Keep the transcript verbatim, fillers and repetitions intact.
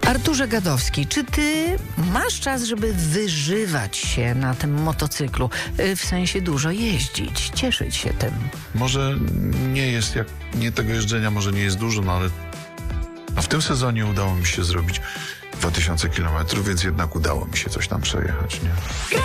Arturze Gadowski, czy ty masz czas, żeby wyżywać się na tym motocyklu? W sensie dużo jeździć, cieszyć się tym. Może nie jest, jak nie tego jeżdżenia może nie jest dużo, no ale no w tym sezonie udało mi się zrobić dwa tysiące kilometrów, więc jednak udało mi się coś tam przejechać, nie?